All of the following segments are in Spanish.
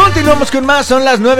Continuamos con más, son las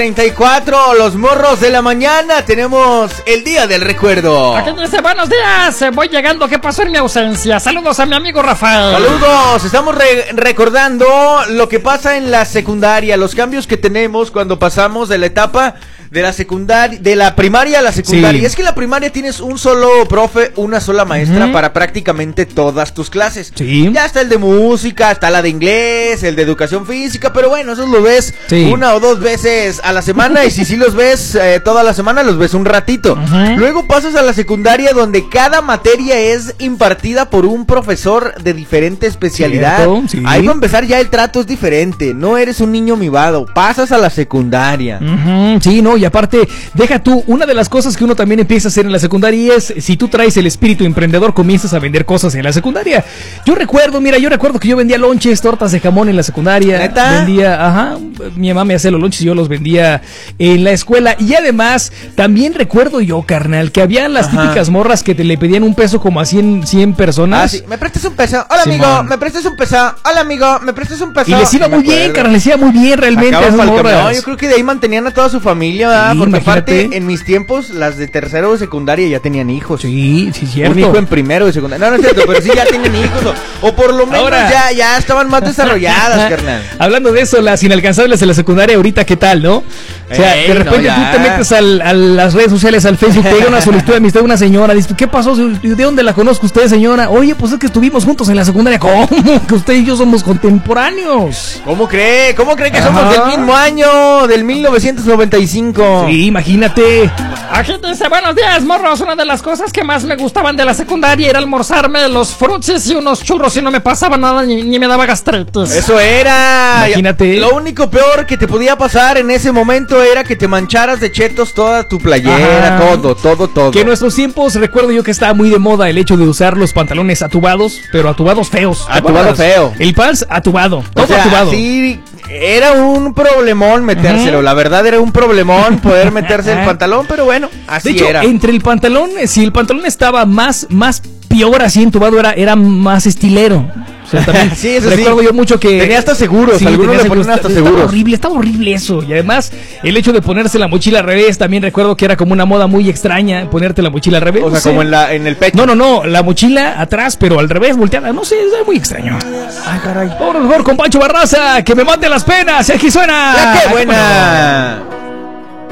9:34, los morros de la mañana, tenemos el día del recuerdo. Aquí dice, buenos días, voy llegando, ¿qué pasó en mi ausencia? Saludos a mi amigo Rafael. Saludos, estamos recordando lo que pasa en la secundaria, los cambios que tenemos cuando pasamos de la etapa de la secundaria, de la primaria a la secundaria. Sí. Es que en la primaria tienes un solo profe, una sola maestra para prácticamente todas tus clases. Sí. Ya está el de música, está la de inglés, el de educación física, pero bueno, esos los ves una o dos veces a la semana y si los ves toda la semana, los ves un ratito. Luego pasas a la secundaria donde cada materia es impartida por un profesor de diferente especialidad. Sí. Ahí va a empezar ya el trato es diferente, no eres un niño mimado, pasas a la secundaria. Sí, no, y aparte, deja tú, una de las cosas que uno también empieza a hacer en la secundaria es, si tú traes el espíritu emprendedor, comienzas a vender cosas en la secundaria. Yo recuerdo que yo vendía lonches, tortas de jamón en la secundaria. ¿Neta? Vendía, mi mamá me hacía los lonches y yo los vendía en la escuela. Y además, también recuerdo yo, carnal, que había las típicas morras que te le pedían un peso como a 100 personas. Sí, ¿me prestas un peso? Hola, amigo, man. ¿Me prestas un peso? Hola, amigo, ¿me prestas un peso? Y les iba muy bien, carnal, les iba muy bien realmente a esas morras. Yo creo que de ahí mantenían a toda su familia, ¿verdad? Sí, porque imagínate. Aparte, en mis tiempos, las de tercero de secundaria ya tenían hijos. Sí, cierto. Un hijo en primero de secundaria. No es cierto, pero sí ya tienen hijos. O por lo menos ahora, ya estaban más desarrolladas, carnal. Hablando de eso, las inalcanzables de la secundaria, ahorita, ¿qué tal, no? O sea, de repente tú te metes a las redes sociales, al Facebook, te llega una solicitud de amistad de una señora, dices, ¿qué pasó? ¿De dónde la conozco usted, señora? Oye, pues es que estuvimos juntos en la secundaria. ¿Cómo? Que usted y yo somos contemporáneos. ¿Cómo cree? ¿Cómo cree que somos del mismo año, del 1995? Sí, imagínate. Aquí dice, buenos días, morros. Una de las cosas que más me gustaban de la secundaria era almorzarme los frutsis y unos churros y no me pasaba nada ni me daba gastritis. Eso era. Imagínate. Lo único peor que te podía pasar en ese momento era que te mancharas de chetos toda tu playera, todo. Que en nuestros tiempos, recuerdo yo que estaba muy de moda el hecho de usar los pantalones atubados, pero atubados feos. Atubado feo. El pants atubado, todo atubado. Sí, era un problemón metérselo, la verdad era un problemón poder meterse el pantalón, pero bueno, así de hecho, era. Entre el pantalón, si el pantalón estaba más peor así entubado, era más estilero. O sea, también sí, eso recuerdo yo mucho que tenía hasta seguros, algunos le ponían hasta seguros. Estaba horrible eso. Y además, el hecho de ponerse la mochila al revés, también recuerdo que era como una moda muy extraña, ponerte la mochila al revés. O sea, como en el pecho. No, la mochila atrás, pero al revés, volteada. No sé, es muy extraño. Ay, caray. Vámonos mejor con Pancho Barraza, que me mate las penas. Y aquí suena. ¡La qué buena!